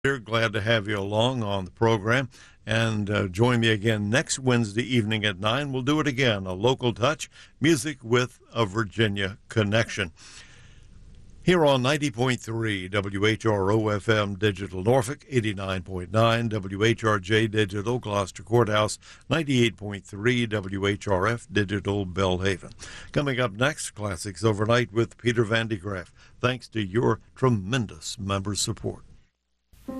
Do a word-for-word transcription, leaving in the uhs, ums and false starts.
Here, glad to have you along on the program. And uh, join me again next Wednesday evening at nine. We'll do it again, a local touch, music with a Virginia connection. Here on ninety point three W H R O F M Digital Norfolk, eighty-nine point nine W H R J Digital Gloucester Courthouse, ninety-eight point three W H R F Digital Belhaven. Coming up next, Classics Overnight with Peter Van de Graaff. Thanks to your tremendous member support.